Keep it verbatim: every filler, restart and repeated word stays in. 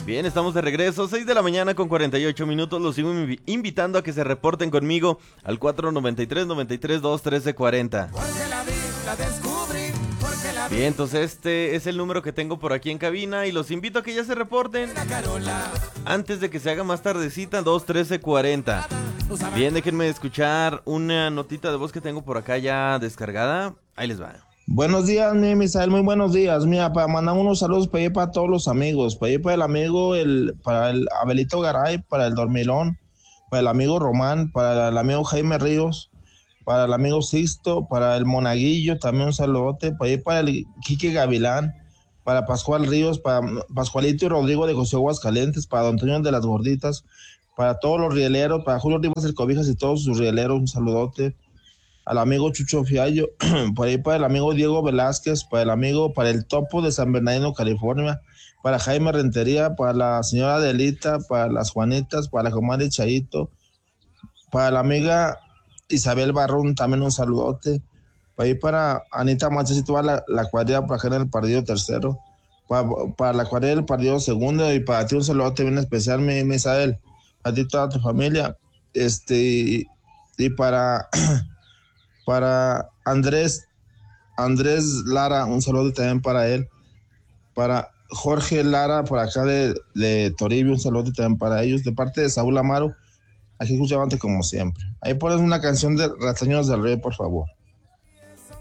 Bien, estamos de regreso, seis de la mañana con cuarenta y ocho minutos. Los sigo invi- invitando a que se reporten conmigo al cuatro noventa y tres, noventa y tres, dos, trece, cuarenta. Bien, entonces este es el número que tengo por aquí en cabina y los invito a que ya se reporten antes de que se haga más tardecita, dos, trece, cuarenta. Bien, déjenme escuchar una notita de voz que tengo por acá ya descargada. Ahí les va. Buenos días, mi Misael, muy buenos días. Mira, para mandar unos saludos para ir para todos los amigos, para ir para el amigo, el, para el Abelito Garay, para el Dormilón, para el amigo Román, para el amigo Jaime Ríos, para el amigo Sixto, para el Monaguillo, también un saludote, para ir para el Quique Gavilán, para Pascual Ríos, para Pascualito y Rodrigo de José Aguascalientes, para Don Antonio de las Gorditas, para todos los rieleros, para Julio Rivas del Cobijas y todos sus rieleros, un saludote. Al amigo Chucho Fiallo, por ahí para el amigo Diego Velázquez, para el amigo, para el Topo de San Bernardino, California, para Jaime Rentería, para la señora Adelita, para las Juanitas, para la comadre Chayito, para la amiga Isabel Barrón, también un saludote, para ir para Anita Machas y toda la, la cuadrilla para acá en el partido tercero, para, para la cuadrilla del partido segundo, y para ti un saludote bien especial, mi, mi Isabel, a ti toda tu familia, este, y, y para... Para Andrés, Andrés Lara, un saludo también para él. Para Jorge Lara, por acá de, de Toribio, un saludo también para ellos. De parte de Saúl Amaro, aquí escuchavante como siempre. Ahí pones una canción de Rastaños del Rey, por favor.